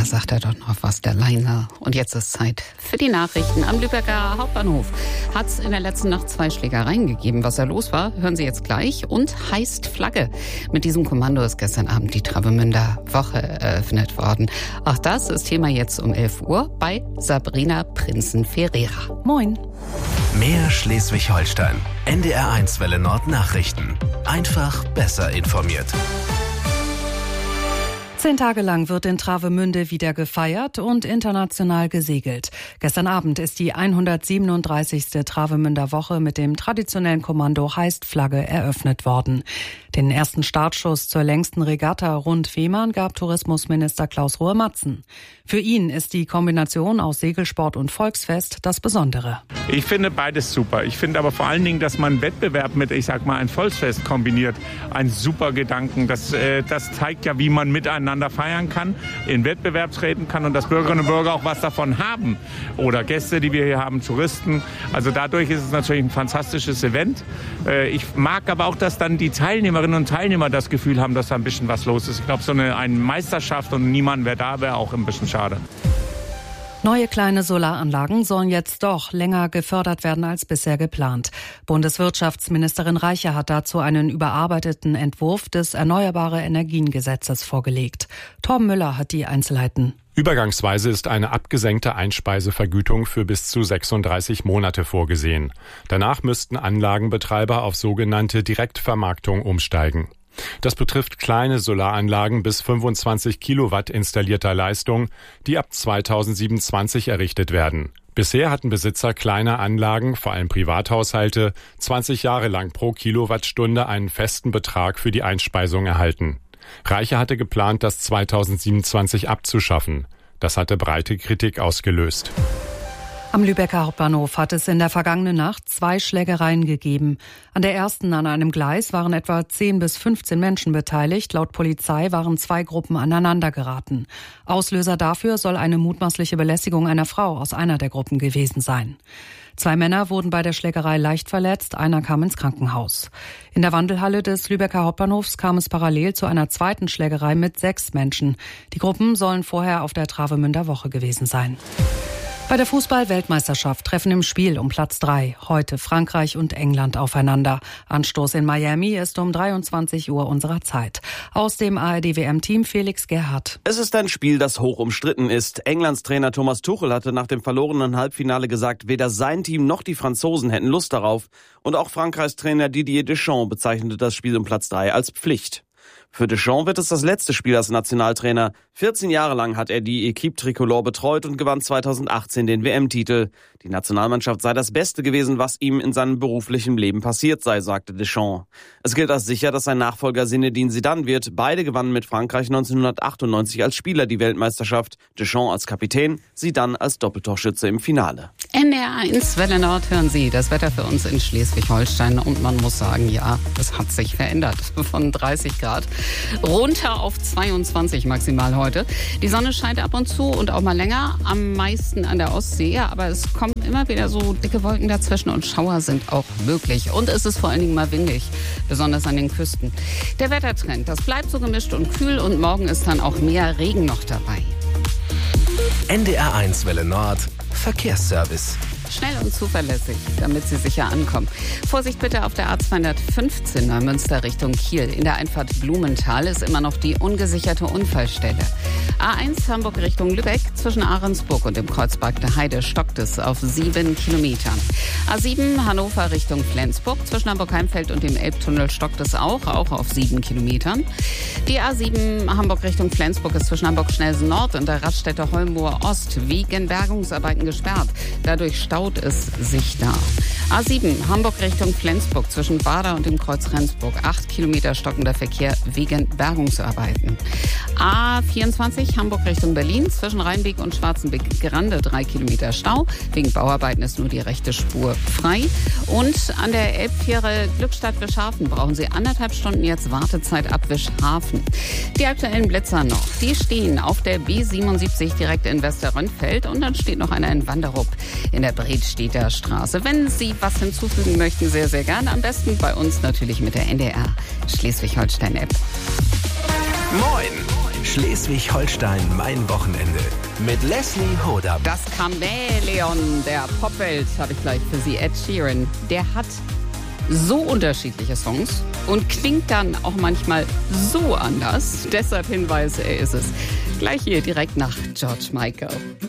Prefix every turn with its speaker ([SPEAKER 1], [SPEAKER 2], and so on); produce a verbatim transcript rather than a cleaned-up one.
[SPEAKER 1] sagt er doch noch was, der Lionel. Und jetzt ist Zeit für die Nachrichten. Am Lübecker Hauptbahnhof hat es in der letzten Nacht zwei Schlägereien gegeben. Was da los war, hören Sie jetzt gleich. Und heißt Flagge. Mit diesem Kommando ist gestern Abend die Travemünder Woche eröffnet worden. Auch das ist Thema jetzt um elf Uhr bei Sabrina Prinzen-Ferreira.
[SPEAKER 2] Moin.
[SPEAKER 3] Mehr Schleswig-Holstein. N D R eins Welle Nord Nachrichten. Einfach besser informiert.
[SPEAKER 2] Zehn Tage lang wird in Travemünde wieder gefeiert und international gesegelt. Gestern Abend ist die hundertsiebenunddreißigste Travemünder Woche mit dem traditionellen Kommando Heißt Flagge eröffnet worden. Den ersten Startschuss zur längsten Regatta rund Fehmarn gab Tourismusminister Klaus Rohe-Matzen. Für ihn ist die Kombination aus Segelsport und Volksfest das Besondere.
[SPEAKER 4] Ich finde beides super. Ich finde aber vor allen Dingen, dass man Wettbewerb mit, ich sag mal, ein Volksfest kombiniert. Ein super Gedanken. Das, äh, das zeigt ja, wie man miteinander feiern kann, in Wettbewerb treten kann und dass Bürgerinnen und Bürger auch was davon haben. Oder Gäste, die wir hier haben, Touristen. Also dadurch ist es natürlich ein fantastisches Event. Äh, ich mag aber auch, dass dann die Teilnehmerinnen und Teilnehmer das Gefühl haben, dass da ein bisschen was los ist. Ich glaube, so eine, eine Meisterschaft und niemand wer da wäre, auch ein bisschen schade.
[SPEAKER 2] Neue kleine Solaranlagen sollen jetzt doch länger gefördert werden als bisher geplant. Bundeswirtschaftsministerin Reiche hat dazu einen überarbeiteten Entwurf des Erneuerbare-Energien-Gesetzes vorgelegt. Torben Müller hat die Einzelheiten.
[SPEAKER 5] Übergangsweise ist eine abgesenkte Einspeisevergütung für bis zu sechsunddreißig Monate vorgesehen. Danach müssten Anlagenbetreiber auf sogenannte Direktvermarktung umsteigen. Das betrifft kleine Solaranlagen bis fünfundzwanzig Kilowatt installierter Leistung, die ab zweitausendsiebenundzwanzig errichtet werden. Bisher hatten Besitzer kleiner Anlagen, vor allem Privathaushalte, zwanzig Jahre lang pro Kilowattstunde einen festen Betrag für die Einspeisung erhalten. Reiche hatte geplant, das zweitausendsiebenundzwanzig abzuschaffen. Das hatte breite Kritik ausgelöst.
[SPEAKER 2] Am Lübecker Hauptbahnhof hat es in der vergangenen Nacht zwei Schlägereien gegeben. An der ersten an einem Gleis waren etwa zehn bis fünfzehn Menschen beteiligt. Laut Polizei waren zwei Gruppen aneinander geraten. Auslöser dafür soll eine mutmaßliche Belästigung einer Frau aus einer der Gruppen gewesen sein. Zwei Männer wurden bei der Schlägerei leicht verletzt, einer kam ins Krankenhaus. In der Wandelhalle des Lübecker Hauptbahnhofs kam es parallel zu einer zweiten Schlägerei mit sechs Menschen. Die Gruppen sollen vorher auf der Travemünder Woche gewesen sein. Bei der Fußball-Weltmeisterschaft treffen im Spiel um Platz drei heute Frankreich und England aufeinander. Anstoß in Miami ist um dreiundzwanzig Uhr unserer Zeit. Aus dem A R D-W M-Team Felix Gerhardt.
[SPEAKER 6] Es ist ein Spiel, das hoch umstritten ist. Englands Trainer Thomas Tuchel hatte nach dem verlorenen Halbfinale gesagt, weder sein Team noch die Franzosen hätten Lust darauf. Und auch Frankreichs Trainer Didier Deschamps bezeichnete das Spiel um Platz drei als Pflicht. Für Deschamps wird es das letzte Spiel als Nationaltrainer. vierzehn Jahre lang hat er die Equipe Tricolore betreut und gewann zweitausendachtzehn den W M-Titel. Die Nationalmannschaft sei das Beste gewesen, was ihm in seinem beruflichen Leben passiert sei, sagte Deschamps. Es gilt als sicher, dass sein Nachfolger Zinedine Zidane wird. Beide gewannen mit Frankreich neunzehnhundertachtundneunzig als Spieler die Weltmeisterschaft. Deschamps als Kapitän, Zidane als Doppeltorschütze im Finale.
[SPEAKER 1] N D R eins Welle Nord hören Sie das Wetter für uns in Schleswig-Holstein. Und man muss sagen, ja, es hat sich verändert. Von dreißig Grad runter auf zweiundzwanzig maximal heute. Die Sonne scheint ab und zu und auch mal länger, am meisten an der Ostsee. Aber es kommen immer wieder so dicke Wolken dazwischen und Schauer sind auch möglich. Und es ist vor allen Dingen mal windig, besonders an den Küsten. Der Wettertrend, das bleibt so gemischt und kühl und morgen ist dann auch mehr Regen noch dabei.
[SPEAKER 3] N D R eins Welle Nord Verkehrsservice.
[SPEAKER 1] Schnell und zuverlässig, damit Sie sicher ankommen. Vorsicht bitte auf der A zweihundertfünfzehn Neumünster Richtung Kiel. In der Einfahrt Blumenthal ist immer noch die ungesicherte Unfallstelle. A eins Hamburg Richtung Lübeck. Zwischen Ahrensburg und dem Kreuzberg der Heide stockt es auf sieben Kilometern. A sieben Hannover Richtung Flensburg. Zwischen Hamburg-Heimfeld und dem Elbtunnel stockt es auch, auch auf sieben Kilometern. Die A sieben Hamburg Richtung Flensburg ist zwischen Hamburg-Schnelsen Nord und der Raststätte Holmoor Ost wegen Bergungsarbeiten gesperrt. Dadurch staut es sich da. A sieben Hamburg Richtung Flensburg zwischen Bader und dem Kreuz Rendsburg. Acht Kilometer stockender Verkehr wegen Bergungsarbeiten. A vierundzwanzig Hamburg Richtung Berlin zwischen Rheinbeek und Schwarzenbeck-Grande. Drei Kilometer Stau. Wegen Bauarbeiten ist nur die rechte Spur frei. Und an der Elbfähre Glückstadt-Wischhafen brauchen Sie anderthalb Stunden jetzt Wartezeit ab Wischhafen. Die aktuellen Blitzer noch. Die stehen auf der B siebenundsiebzig direkt in Westerrönfeld und dann steht noch einer in Wanderup in der Bredstedter Straße. Wenn Sie was hinzufügen möchten, sehr, sehr gerne. Am besten bei uns natürlich mit der N D R Schleswig-Holstein-App.
[SPEAKER 3] Moin! Schleswig-Holstein mein Wochenende mit Leslie Hodam.
[SPEAKER 1] Das Chamäleon der Popwelt habe ich gleich für Sie. Ed Sheeran, der hat so unterschiedliche Songs und klingt dann auch manchmal so anders. Deshalb Hinweis, er ist es. Gleich hier direkt nach George Michael.